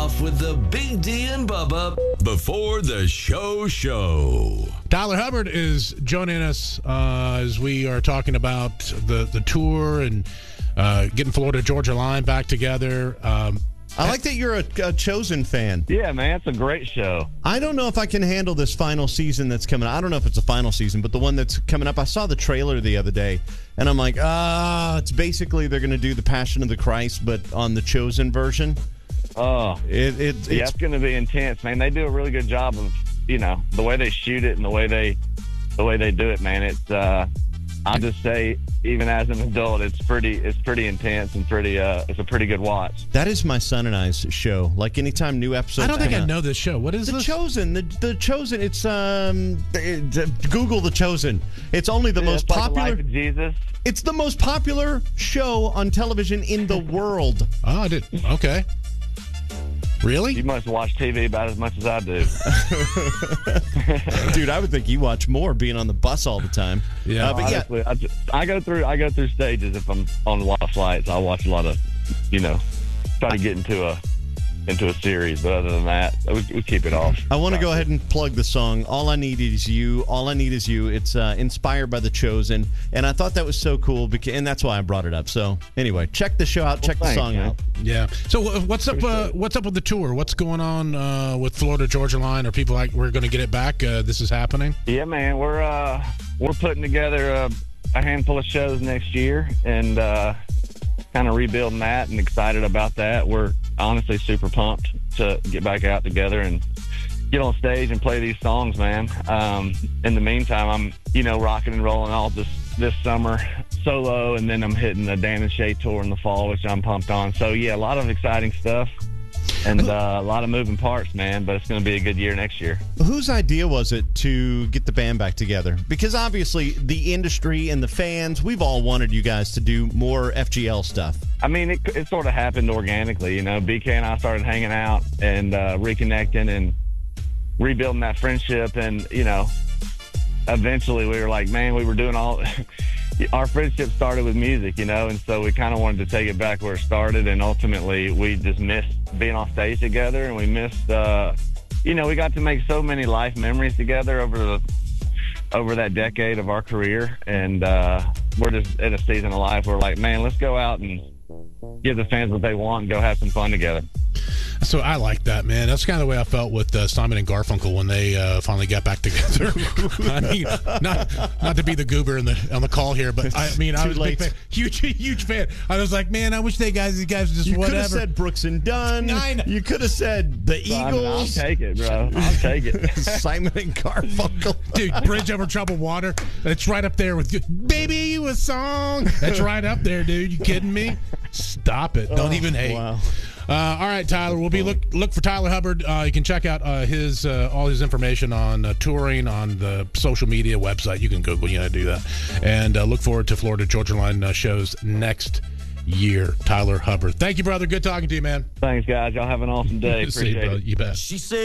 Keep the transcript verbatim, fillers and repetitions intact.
off with the Big D and Bubba before the show show. Tyler Hubbard is joining us uh, as we are talking about the, the tour and uh, getting Florida Georgia Line back together. Um, I like that you're a, a Chosen fan. Yeah, man, it's a great show. I don't know if I can handle this final season that's coming. I don't know if it's a final season, but the one that's coming up. I saw the trailer the other day, and I'm like, ah, it's basically they're going to do the Passion of the Christ, but on the Chosen version. Oh, it, it, yeah, it's it's going to be intense, man. They do a really good job of, you know, the way they shoot it and the way they, the way they do it, man. It's, uh, I'll just say, even as an adult, it's pretty, it's pretty intense and pretty, uh, it's a pretty good watch. That is my son and I's show. Like anytime new episodes. I don't think come I out- know this show. What is The this? Chosen, the the Chosen. It's um, it- Google the Chosen. It's only the Yeah, most it's like the popular. Life of Jesus. It's the most popular show on television in the world. Oh, I did. Okay. Really? You must watch T V about as much as I do. Dude, I would think you watch more being on the bus all the time. Yeah. Uh, but yeah, Honestly, I, just, I go through, I go through stages. If I'm on a lot of flights, I watch a lot of, you know, try to get into a, into a series. But other than that, we, we keep it off. I want to go ahead and plug the song. All I Need Is You. All I Need Is You. It's uh, inspired by The Chosen. And I thought that was so cool, because, and that's why I brought it up. So anyway, check the show out. Check Well, the thanks, song man. out. Yeah. So uh, what's up? Uh, what's up with the tour? What's going on uh, with Florida Georgia Line? Are people like, we're going to get it back? Uh, this is happening. Yeah, man, we're uh, we're putting together a, a handful of shows next year, and uh, kind of rebuilding that, and excited about that. We're honestly super pumped to get back out together and get on stage and play these songs, man. Um, in the meantime, I'm, you know, rocking and rolling all this this summer solo, and then I'm hitting the Dan and Shay tour in the fall, which I'm pumped on. So yeah, a lot of exciting stuff and uh, a lot of moving parts, man. But it's going to be a good year next year. Whose idea was it to get the band back together? Because obviously the industry and the fans, we've all wanted you guys to do more F G L stuff. I mean, it, it sort of happened organically. You know, B K and I started hanging out and uh, reconnecting and rebuilding that friendship. And, you know, eventually we were like, man, we were doing all our friendship started with music, you know, and so we kind of wanted to take it back where it started. And ultimately we just missed being on stage together, and we missed, uh, you know, we got to make so many life memories together over the over that decade of our career. And uh, we're just in a season of life where we're like, man, let's go out and give the fans what they want and go have some fun together. So I like that, man. That's kind of the way I felt with uh, Simon and Garfunkel when they uh, finally got back together. I mean, not not to be the goober in the on the call here, but I mean, I Too was a big late. fan, huge huge fan. I was like, man, I wish they guys these guys just You could whatever. have said Brooks and Dunn. I know. You could have said the So, I mean, I'll Eagles. take it, bro. I'll take it. Simon and Garfunkel. Dude, Bridge Over Troubled Water. That's right up there with Baby You a Song. That's right up there, dude. You kidding me? Stop it. Don't even hate. Wow. Uh, all right, Tyler. We'll be look look for Tyler Hubbard. Uh, you can check out uh, his uh, all his information on uh, touring on the social media website. You can Google, you know, do that, and uh, look forward to Florida Georgia Line uh, shows next year. Tyler Hubbard. Thank you, brother. Good talking to you, man. Thanks, guys. Y'all have an awesome day. See you, Appreciate bro. it. You bet. She said.